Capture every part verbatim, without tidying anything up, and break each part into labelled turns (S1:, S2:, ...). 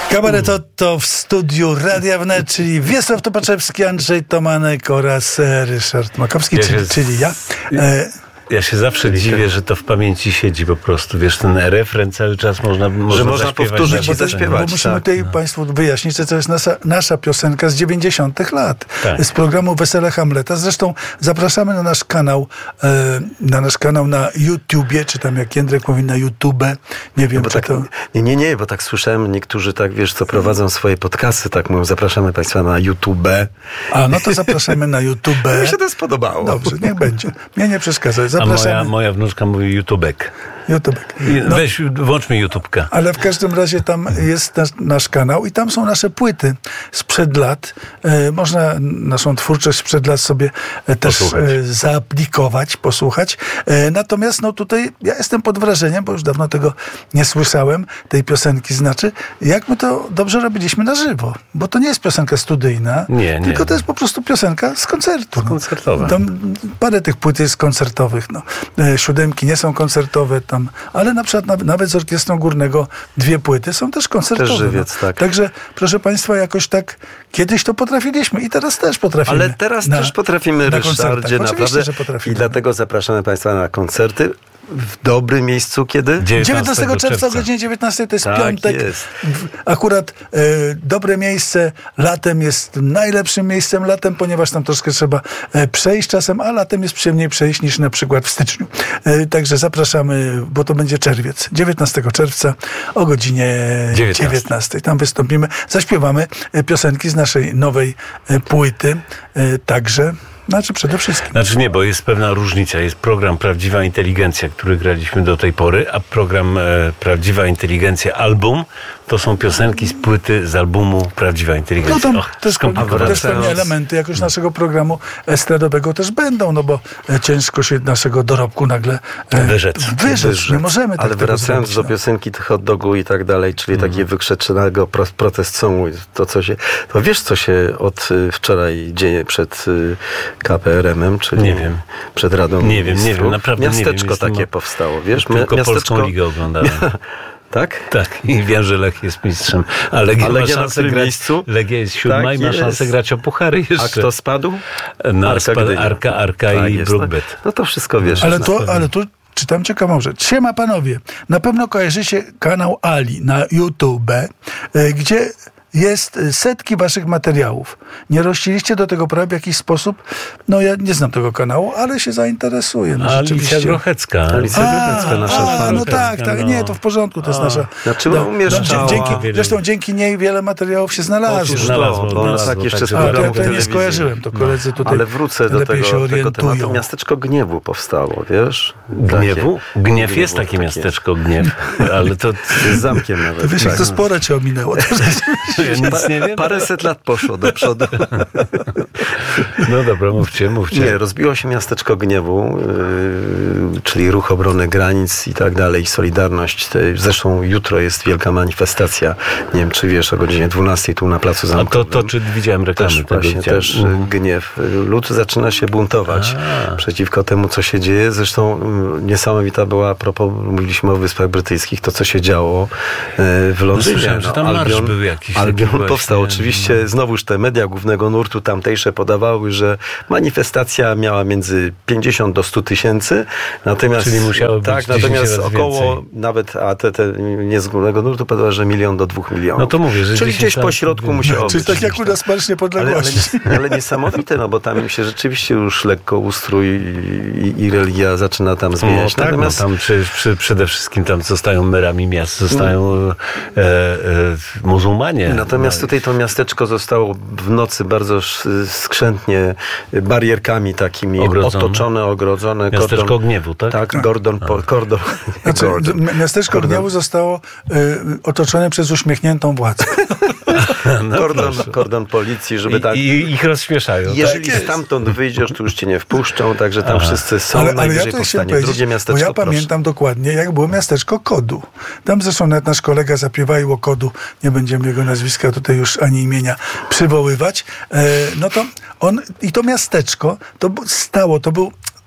S1: Kabaret Otto w studiu Radia Wnet, czyli Wiesław Topaczewski, Andrzej Tomanek oraz Ryszard Makowski,
S2: Ja
S1: czyli,
S2: się-
S1: czyli ja. E,
S2: Ja się zawsze dziwię, że to w pamięci siedzi po prostu. Wiesz, ten refren cały czas można, można
S3: można
S2: zaśpiewać
S3: powtórzyć
S2: na
S3: i
S1: bo,
S2: scenie.
S1: też,
S3: zaśpiewać.
S1: bo musimy
S3: tak,
S1: tutaj Państwu wyjaśnić, że to jest nasza, nasza piosenka z dziewięćdziesiątych lat.
S2: Tak.
S1: Z programu Wesele Hamleta. Zresztą zapraszamy na nasz kanał, e, na nasz kanał na YouTubie, czy tam jak Jędrek mówi na YouTube. Nie wiem,
S3: Bo
S1: czy
S3: tak,
S1: to...
S3: nie, nie, nie, bo tak słyszałem, niektórzy tak, wiesz, co prowadzą swoje podcasty, tak mówią, zapraszamy Państwa na YouTube.
S1: A, no to zapraszamy na YouTube.
S3: Mi się to spodobało.
S1: Dobrze, niech będzie. Mnie nie przeszkadza.
S2: A
S1: Zapraszamy.
S2: moja, moja wnuczka mówi YouTubek.
S1: YouTube.
S2: I Weź, włącz mi YouTubka.
S1: Ale w każdym razie tam jest nasz, nasz kanał i tam są nasze płyty sprzed lat. E, można naszą twórczość sprzed lat sobie e, też
S2: Posłuchać.
S1: e, zaaplikować, posłuchać. E, natomiast no tutaj ja jestem pod wrażeniem, bo już dawno tego nie słyszałem, tej piosenki, znaczy jak my to dobrze robiliśmy na żywo. Bo to nie jest piosenka studyjna,
S2: Nie, nie.
S1: tylko to jest po prostu piosenka z koncertu. No.
S2: Koncertowa.
S1: Tam parę tych płyt jest koncertowych. No. E, siódemki nie są koncertowe tam, ale na przykład nawet, nawet z Orkiestrą Górnego dwie płyty są też koncertowe.
S3: Też żywiec,
S1: no.
S3: tak.
S1: Także proszę Państwa, jakoś tak kiedyś to potrafiliśmy i teraz też potrafimy.
S3: Ale teraz
S1: na,
S3: też potrafimy,
S1: na
S3: Ryszardzie,
S1: koncertach. Oczywiście,
S3: naprawdę.
S1: że potrafimy.
S3: I dlatego zapraszamy Państwa na koncerty w dobrym miejscu, kiedy?
S1: dziewiętnastego czerwca o godzinie dziewiętnastej, to jest
S3: Tak
S1: piątek.
S3: jest.
S1: W- Akurat e, dobre miejsce latem jest najlepszym miejscem latem, ponieważ tam troszkę trzeba e, przejść czasem, a latem jest przyjemniej przejść niż na przykład w styczniu. E, także zapraszamy, bo to będzie czerwiec. dziewiętnastego czerwca o godzinie
S2: dziewiętnastej.
S1: dziewiętnastej. Tam wystąpimy, zaśpiewamy e, piosenki z naszej nowej e, płyty. E, także, znaczy przede wszystkim.
S2: Znaczy nie, bo jest pewna różnica. Jest program Prawdziwa Inteligencja, który graliśmy do tej pory, a program e, Prawdziwa Inteligencja Album to są piosenki z płyty z albumu Prawdziwa
S1: No
S2: Inteligencja.
S1: tam
S2: Och,
S1: też,
S2: skomplikowane.
S1: też pewne elementy jakoś naszego programu estradowego też będą, no bo e, ciężko się naszego dorobku nagle e,
S2: Wyrzec.
S1: wyrzec. Nie możemy tak
S3: Ale
S1: tego
S3: wracając
S1: zrobić,
S3: do
S1: no.
S3: piosenki tych hot dogu i tak dalej, czyli takiego wykrzeczonego pro, protest songu, to co się, to wiesz co się od y, wczoraj dzieje przed y, K P R M-em, czyli
S2: Nie wiem.
S3: przed Radą
S2: Nie wiem, nie
S3: Ministrów?
S2: wiem, naprawdę nie wiem.
S3: Miasteczko
S2: Jestem-
S3: takie powstało, wiesz?
S2: Tylko
S3: Mia-
S2: Polską Ligę oglądałem.
S3: Tak?
S2: Tak, i wiem, że Lech jest mistrzem. A Legia,
S3: A
S2: ma
S3: Legia na
S2: szansę
S3: którym
S2: grać,
S3: miejscu?
S2: Legia jest siódma
S3: Tak
S2: i ma
S3: jest.
S2: szansę grać o puchary jeszcze.
S3: A kto spadł?
S2: Na
S3: Arka
S2: Arka,
S3: Gdynia.
S2: Arka, Arka
S3: Tak
S2: i
S3: jest.
S2: Brookbet.
S3: No to wszystko wiesz.
S1: Ale
S3: No.
S1: tu, ale tu czytam ciekawą rzecz. Siema panowie, na pewno kojarzycie kanał Ali na YouTube, e, gdzie jest e, setki waszych materiałów. Nie rościliście do tego prawa w jakiś sposób? No ja nie znam tego kanału, ale się zainteresuję. No,
S2: A Alicja
S1: rzeczywiście.
S2: Grochecka.
S3: Alicja
S1: A,
S3: Grochecka, nasza
S1: a,
S3: fanka.
S1: no tak, tak, nie, to w porządku, to jest nasza...
S3: Znaczy,
S1: no,
S3: no, umieszczała.
S1: dzięki,
S2: Wiele-
S1: zresztą dzięki niej wiele materiałów się znalazło.
S3: Otóż
S2: Znalazło,
S3: to, bo nas
S2: znalazło,
S3: tak jeszcze
S2: także
S3: z
S1: A, to ja
S3: programów
S1: to nie
S3: telewizji.
S1: skojarzyłem, to koledzy tutaj
S3: Ale wrócę do
S1: lepiej
S3: tego,
S1: się
S3: tego
S1: orientują.
S3: tematu. Miasteczko Gniewu powstało, wiesz?
S2: Gniewu?
S3: Takie-
S2: Gniew jest takie
S3: takie-
S2: miasteczko, Gniew. Ale to...
S3: Z zamkiem nawet.
S1: To wiesz, jak
S3: tak.
S1: to sporo cię ominęło.
S2: Ja nic nie wiem.
S3: Paręset lat poszło do przodu.
S2: No dobra, mówcie, mówcie.
S3: Nie, rozbiło się miasteczko Gniewu, yy, czyli Ruch Obrony Granic i tak dalej, Solidarność. Te- Zresztą jutro jest wielka manifestacja, nie wiem czy wiesz, o godzinie dwunastej tu na Placu
S2: A
S3: Zamkowym.
S2: to, to czy widziałem reklamy
S3: Też
S2: tego
S3: właśnie,
S2: widziałem.
S3: też
S2: Mhm.
S3: gniew. Lud zaczyna się buntować
S2: A.
S3: przeciwko temu, co się dzieje. Zresztą mm, niesamowita była, a propos, mówiliśmy o Wyspach Brytyjskich, to co się działo e, w Londynie.
S2: słyszałem, że tam marsz był jakiś taki
S3: Albion
S2: właśnie.
S3: powstał. Oczywiście znowuż te media głównego nurtu tamtejsze podawały, że manifestacja miała między pięćdziesiąt do stu tysięcy, natomiast
S2: Czyli musiało być
S3: tak,
S2: dziesięć
S3: natomiast
S2: razy
S3: około,
S2: więcej.
S3: nawet, a te, te nie z głównego nurtu podawały, że milion do dwóch milionów.
S2: No to mówię, że
S3: Czyli
S2: dziesięć
S3: gdzieś
S2: lat-
S3: po środku musiało
S1: Czyli
S3: być.
S1: tak jak u nas Marsz
S3: Ale, ale,
S1: Niepodległości.
S3: nie- ale niesamowite, no bo tam im się rzeczywiście już lekko ustrój i, i, i religia zaczyna tam
S2: No
S3: zmieniać.
S2: tak,
S3: Natomiast
S2: no tam przy, przy, przede wszystkim tam zostają merami miast, zostają e, e, muzułmanie.
S3: Natomiast
S2: No,
S3: tutaj to miasteczko zostało w nocy bardzo sz- skrzętnie barierkami takimi
S2: Ogrodzone.
S3: otoczone, ogrodzone.
S2: Miasteczko
S3: Kordon,
S2: Gniewu, tak?
S3: tak, Gordon, po, kordon,
S1: Znaczy,
S3: Gordon.
S1: m- miasteczko
S3: Gordon.
S1: Gniewu zostało y, otoczone przez uśmiechniętą władzę.
S2: No,
S3: Kordon,
S2: proszę.
S3: kordon policji, żeby
S2: I,
S3: tak...
S2: I ich rozśmieszają.
S3: Jeżeli
S2: tak?
S3: stamtąd wyjdziesz, to już cię nie wpuszczą, także tam
S2: Aha.
S3: wszyscy są,
S1: Ale, ale ja
S3: najwyżej
S1: to chciałem
S3: powstanie
S1: powiedzieć,
S3: drugie
S1: bo
S3: miasteczko,
S1: ja
S3: proszę.
S1: pamiętam dokładnie, jak było miasteczko Kodu. Tam zresztą nawet nasz kolega zapiewaił o Kodu, nie będziemy jego nazwiska tutaj już ani imienia przywoływać. E, no to on, i to miasteczko, to bu- stało, to był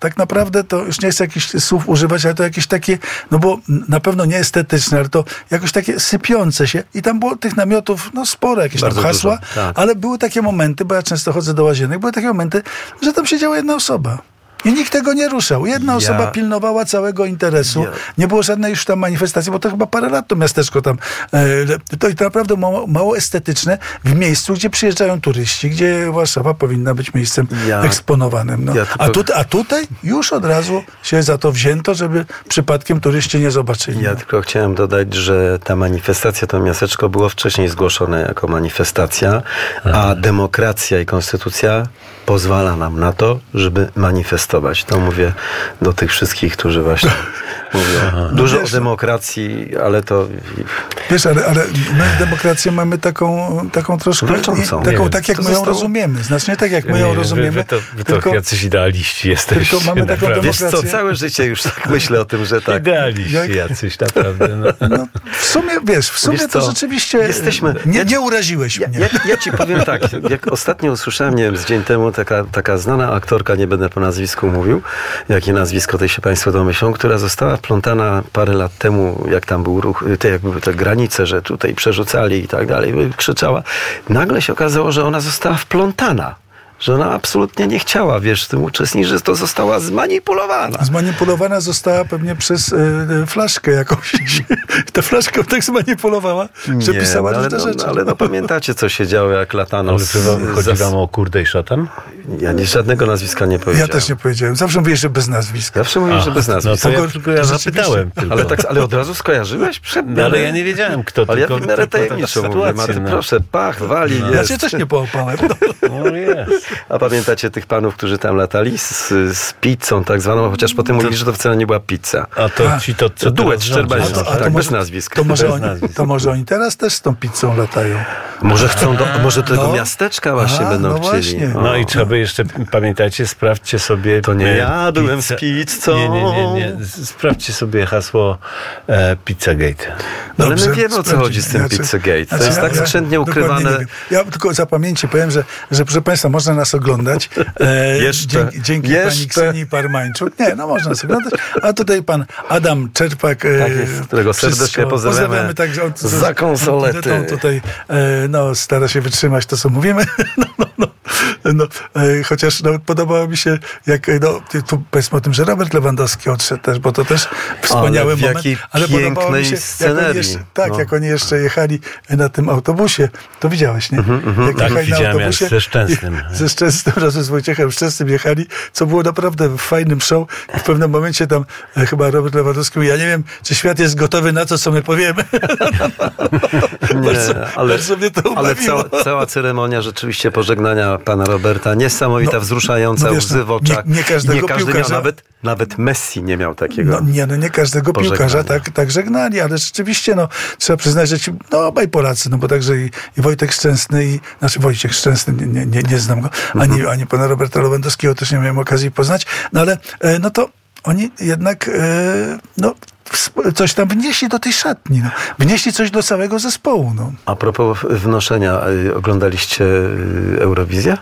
S1: tak naprawdę to już nie chcę jakichś słów używać, ale to jakieś takie, no bo na pewno nie estetyczne, ale to jakoś takie sypiące się i tam było tych namiotów, no sporo, jakieś
S3: Bardzo
S1: tam hasła,
S3: dużo, tak.
S1: ale były takie momenty, bo ja często chodzę do łazienek, były takie momenty, że tam siedziała jedna osoba. I nikt tego nie ruszał. Jedna
S3: Ja-
S1: osoba pilnowała całego interesu.
S3: Ja-
S1: Nie było żadnej już tam manifestacji, bo to chyba parę lat to miasteczko tam. E, to i to naprawdę mało, mało estetyczne w miejscu, gdzie przyjeżdżają turyści, gdzie Warszawa powinna być miejscem
S3: Ja-
S1: eksponowanym. No.
S3: ja tylko-
S1: a, tu, a tutaj już od razu się za to wzięto, żeby przypadkiem turyści nie zobaczyli.
S3: Ja tylko chciałem dodać, że ta manifestacja, to miasteczko było wcześniej zgłoszone jako manifestacja, a demokracja i konstytucja pozwala nam na to, żeby manifestować. To mówię do tych wszystkich, którzy właśnie mówią. Dużo
S1: Wiesz,
S3: o demokracji, ale to
S1: Wiesz, ale, ale my demokrację mamy taką, taką troszkę,
S3: Walczącą.
S1: i, taką
S2: Nie
S1: tak
S2: wiem,
S1: jak
S3: to
S1: my ją
S3: zostało-
S1: rozumiemy. Znacznie tak jak my
S2: Nie,
S1: ją
S2: nie,
S1: rozumiemy.
S2: Wy, wy to, wy to
S1: tylko,
S2: jacyś idealiści jesteście.
S1: tylko mamy taką
S2: naprawdę.
S3: wiesz co,
S1: demokrację.
S3: całe życie już tak myślę o tym, że tak.
S2: Idealiści
S1: Jak-
S2: jacyś, naprawdę. No.
S1: no, w sumie, wiesz, w sumie
S3: Wiesz
S1: to
S3: co,
S1: rzeczywiście
S3: jesteśmy-
S1: nie,
S3: ja-
S1: nie uraziłeś
S3: Ja,
S1: mnie.
S3: ja, ja ci powiem tak, jak ostatnio usłyszałem, nie wiem, z dzień temu taka, taka znana aktorka, nie będę po nazwisku mówił, jakie nazwisko tej się Państwo domyślą, która została wplątana parę lat temu, jak tam był ruch, te, jak były te granice, że tutaj przerzucali i tak dalej, krzyczała. Nagle się okazało, że ona została wplątana. Że ona absolutnie nie chciała, wiesz, w tym uczestniczyć, że to została zmanipulowana.
S1: Zmanipulowana została pewnie przez e, flaszkę jakąś. Ta flaszka tak zmanipulowała, że pisała
S3: no, ale,
S1: różne
S3: no,
S1: rzeczy.
S3: ale no pamiętacie, co się działo, jak latano
S2: Ale
S3: z,
S2: czy wam, chodzi
S3: z,
S2: wam o kurde i szatan?
S3: Ja nie, żadnego nazwiska nie
S1: Ja
S3: powiedziałem.
S1: też nie powiedziałem. Zawsze mówię, że bez nazwiska.
S3: Zawsze mówię, że bez
S2: No
S3: nazwiska.
S2: to ja
S1: Mogę-
S2: tylko ja
S1: rzeczywiście.
S2: zapytałem. Tylko.
S3: Ale, tak, ale od razu skojarzyłeś? Przed,
S2: No, ale ja nie wiedziałem, kto
S3: Ale ja
S2: tylko,
S3: w miarę
S2: tylko taka
S3: tajemniczo mówię,
S2: sytuacja,
S3: Marty,
S2: no.
S3: proszę, pach, wali,
S1: Ja
S3: jest.
S1: cię też nie połapałem. No.
S2: O jest.
S3: A pamiętacie tych panów, którzy tam latali z, z pizzą tak zwaną, chociaż potem mówili, że to wcale nie była pizza.
S2: A to
S1: A,
S2: ci to co
S3: duet
S2: teraz
S3: Szczerbański.
S2: rządzi,
S3: A to- tak, bez
S1: może,
S3: nazwisk.
S1: To może,
S2: Bez
S1: oni,
S2: nazwisk.
S1: to może oni teraz też z tą pizzą latają.
S3: Może chcą do, może do tego
S1: No.
S3: miasteczka właśnie
S1: A,
S3: będą
S1: no
S3: chcieli.
S1: właśnie.
S3: O.
S2: No i trzeba by jeszcze, pamiętajcie, sprawdźcie sobie...
S3: To nie
S2: e,
S3: ja byłem
S2: pizzę-
S3: z pizzą.
S2: Nie, nie, nie, nie. S- Sprawdźcie sobie hasło e, Pizzagate.
S3: No, ale
S1: Dobrze,
S3: my wiemy, o co
S1: sprawdzimy.
S3: chodzi z tym
S1: Znaczy-
S3: Pizzagate. To
S1: znaczy,
S3: jest
S1: ja-
S3: tak
S1: ja
S3: skrzętnie
S1: dokładnie
S3: ukrywane.
S1: nie wiem. Ja tylko za pamięci powiem, że, że proszę Państwa, można nas oglądać. E,
S3: Jeszcze.
S1: Dzięki, dzięki pani
S3: Jeszcze.
S1: Ksenii Parmańczuk. Nie, no można nas oglądać. A tutaj pan Adam Czerpak. E,
S3: Tak jest, którego serdecznie
S1: wszystko-
S3: pozdrawiamy
S1: także on-
S3: za konsolety.
S1: zresztą tutaj e, no, stara się wytrzymać to, co mówimy. No, no, no. No, e, chociaż no, podobało mi się, jak no, tu powiedzmy o tym, że Robert Lewandowski odszedł też, bo to też wspaniały
S3: Ale w
S1: moment.
S3: jakiej
S1: Ale podobało mi
S3: pięknej
S1: się, jak
S3: scenerii.
S1: oni jeszcze, tak,
S3: No.
S1: jak oni jeszcze jechali na tym autobusie. To widziałeś, nie? Jak
S2: Tak,
S1: jechali na
S2: widziałem,
S1: autobusie
S2: ja ze Szczęsnym.
S1: i- Ze Szczęsnym, razem z Wojciechem Szczęsnym jechali, co było naprawdę fajnym show. I w pewnym momencie tam e, chyba Robert Lewandowski mówi, ja nie wiem, czy świat jest gotowy na to, co my powiemy. bardzo,
S3: ale,
S1: bardzo mnie to
S3: ale
S1: ubawiło.
S3: cała, cała ceremonia rzeczywiście pożegnania pana Roberta, niesamowita,
S1: No,
S3: wzruszająca,
S1: no wiesz,
S3: łzy w
S1: no,
S3: oczach.
S1: nie- nie każdego
S3: każdy miał,
S1: piłkarza-
S3: nawet, nawet Messi nie miał takiego.
S1: No nie, no nie każdego
S3: Pożegnania.
S1: piłkarza tak, tak żegnali, ale rzeczywiście no, trzeba przyznać, że ci, no obaj Polacy, no bo także i, i Wojtek Szczęsny, i, znaczy Wojciech Szczęsny, nie, nie, nie, nie znam go, ani,
S3: Mhm.
S1: ani pana Roberta Lewandowskiego też nie miałem okazji poznać, no ale e, no to oni jednak e, no, wsp- coś tam wnieśli do tej szatni, no. Wnieśli coś do całego zespołu. No.
S3: A propos wnoszenia, y, oglądaliście y, Eurowizję?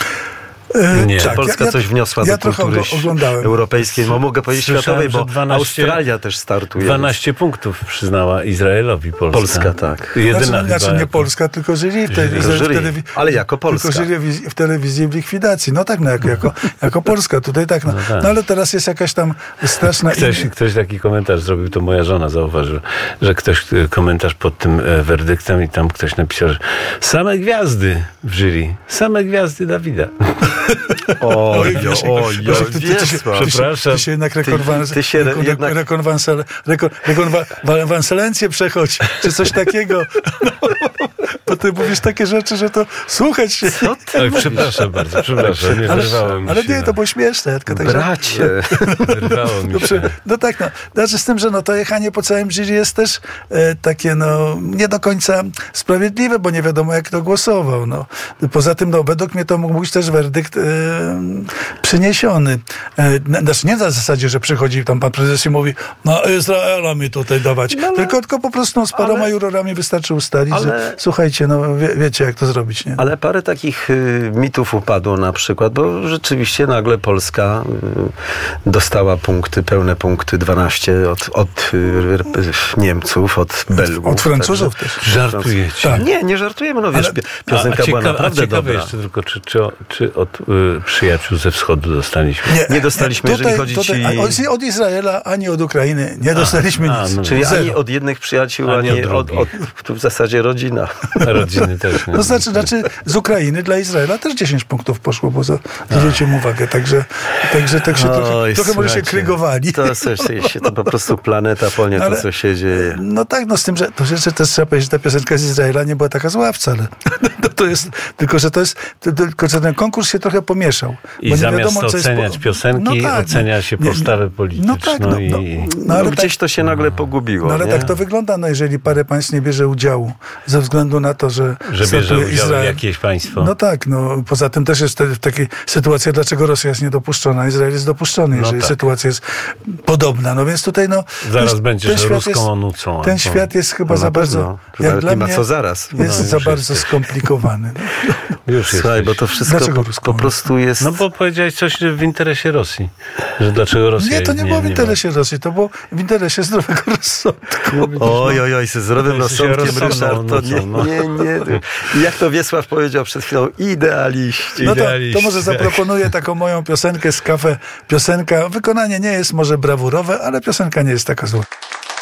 S1: E,
S2: Nie.
S3: Czy
S1: tak,
S3: Polska
S1: ja,
S3: coś wniosła
S1: ja
S3: do
S1: trochę
S3: kultury
S1: ogl- oglądałem.
S3: europejskiej? No mogę powiedzieć
S2: Słyszałem,
S3: światowej, bo
S2: że dwanaście
S3: Australia też startuje.
S2: dwanaście punktów przyznała Izraelowi Polska.
S3: Polska, tak.
S2: Jedyna
S1: Znaczy,
S2: chyba
S1: znaczy nie
S2: jako-
S1: Polska, tylko jury w, te,
S2: Jury.
S1: w,
S3: Jury,
S1: telewi-
S3: ale jako Polska.
S1: Tylko jury w, w telewizji w likwidacji. No tak, no jako, jako, jako Polska. Tutaj tak no.
S2: No tak.
S1: No ale teraz jest jakaś tam straszna...
S2: Ktoś,
S1: in-
S2: ktoś taki komentarz zrobił, to moja żona zauważyła, że ktoś e, komentarz pod tym e, werdyktem i tam ktoś napisał, że same gwiazdy w jury, same gwiazdy Dawida.
S3: Oj,
S1: wiesz,
S3: oj,
S1: wiesz,
S3: oj,
S1: ty- ty- ty się-
S3: Wiesław.
S1: ty się-
S2: Przepraszam.
S1: Ty się jednak rekonwans,
S3: ty się
S1: rekon-
S3: jednak-
S1: rekonwansal- rekon- rekonwa- rekonwalencję przechodź, czy coś takiego. Bo ty mówisz takie rzeczy, że to słuchać się.
S3: Co ty
S2: Oj,
S3: mówisz?
S2: przepraszam bardzo, przepraszam, nie
S1: Ale,
S2: wyrwało mi
S1: ale
S2: się.
S1: nie,
S2: no.
S1: to było śmieszne. Tylko tak, że-
S3: Bracie.
S2: Wyrwało mi
S1: Dobrze,
S2: się.
S1: no tak, no. Znaczy z tym, że no to jechanie po całym jury jest też e, takie, no, nie do końca sprawiedliwe, bo nie wiadomo, jak to głosował, no. Poza tym, no, według mnie to mógł być też werdykt efekt e, przyniesiony. E, znaczy nie na zasadzie, że przychodzi tam pan prezes i mówi, no Izraela mi tutaj dawać,
S3: No, ale,
S1: tylko, tylko po prostu no, z paroma
S3: ale,
S1: jurorami wystarczy ustalić,
S3: ale,
S1: że słuchajcie, no wie, wiecie jak to zrobić, nie?
S3: Ale parę takich y, mitów upadło na przykład, bo rzeczywiście nagle Polska y, dostała punkty, pełne punkty dwanaście od, od y, Niemców, od Belgów.
S1: Od Francuzów
S3: także,
S1: też.
S2: Żartujecie.
S1: Tak.
S3: Nie, nie żartujemy, no wiesz,
S1: Ale-
S3: piosenka
S2: a, a
S3: była
S2: cieka-
S3: naprawdę
S2: a ciekawe
S3: dobra.
S2: jeszcze tylko, czy, czy, czy od y, przyjaciół ze wschodu dostaliśmy?
S3: Nie dostaliśmy, jeżeli chodzi ci-
S1: a od, od Izraela, ani od Ukrainy nie dostaliśmy
S2: a,
S1: nic.
S2: no,
S3: Czyli
S1: Zero.
S3: ani od jednych przyjaciół,
S2: Ani
S3: ani,
S2: od
S3: od,
S2: drugich.
S3: od, tu w zasadzie rodzina.
S2: Rodziny też. Nie?
S1: No znaczy, znaczy z Ukrainy dla Izraela też dziesięć punktów poszło, bo za, zwróćcie mu uwagę, także, także tak się trochę,
S3: Oj,
S1: trochę może się
S3: słuchajcie,
S1: krygowali.
S3: To, coś, się, to po prostu planeta ponie
S1: Ale-
S3: to, co się dzieje.
S1: No tak, no z tym, że to jeszcze też trzeba powiedzieć, że ta piosenka z Izraela nie była taka zła wcale. No to jest, tylko że to jest, to, tylko że ten konkurs się trochę pomieszał.
S2: I
S1: bo nie
S2: zamiast
S1: wiadomo, co jest
S2: oceniać
S1: po-
S2: piosenki,
S1: no tak,
S2: ocenia
S1: no,
S2: się
S1: nie-
S2: postawę polityczną.
S1: No tak, no, no,
S2: i...
S1: no,
S3: No,
S1: ale
S3: gdzieś
S1: tak,
S3: to się nagle pogubiło.
S1: no ale
S3: nie?
S1: tak to wygląda, no jeżeli parę państw nie bierze udziału ze względu na to, że
S2: Że bierze
S1: startuje
S2: udział
S1: Izrael.
S2: jakieś państwo.
S1: No tak, no poza tym też jest wtedy w takiej sytuacji, dlaczego Rosja jest niedopuszczona, Izrael jest dopuszczony,
S2: No
S1: jeżeli
S2: tak.
S1: sytuacja jest podobna. No więc tutaj no...
S2: Zaraz
S1: ten-
S2: będziesz
S1: ten świat
S2: ruską
S1: jest-
S2: onucą.
S1: Ten
S2: albo-
S1: świat jest chyba
S3: No
S1: za
S3: na
S1: bardzo,
S3: pewno.
S1: jak
S3: Nawet
S1: dla
S3: nie ma
S1: mnie,
S3: co zaraz.
S1: jest
S2: No,
S1: za
S2: już
S1: bardzo
S2: jesteś.
S1: skomplikowany. No.
S2: Już
S3: Słuchaj,
S2: jesteś.
S3: bo to wszystko
S1: Dlaczego
S3: po,
S1: ruską?
S3: po prostu jest...
S2: No bo powiedziałeś coś w interesie Rosji. Że dlaczego Rosja
S1: Nie, to nie, było w
S2: ma.
S1: interesie Rosji, to było w interesie zdrowego rozsądku.
S3: Oj, oj, oj, ze zdrowym
S2: To jest
S3: rozsądkiem,
S2: rozsądną
S3: Ryszard, to nie,
S2: nocą, no.
S3: nie, nie. I jak to Wiesław powiedział przed chwilą, idealiści.
S1: No to,
S2: Idealiści,
S1: to może
S2: tak.
S1: zaproponuję taką moją piosenkę z kafe. Piosenka, wykonanie nie jest może brawurowe, ale piosenka nie jest taka zła.